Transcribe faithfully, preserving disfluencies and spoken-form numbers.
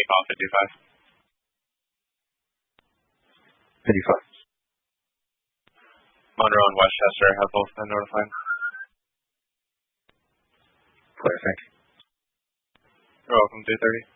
takeoff at fifty-five. fifty-five. Monroe and Westchester have both been notified. Clear, thank you. You're welcome, two thirty.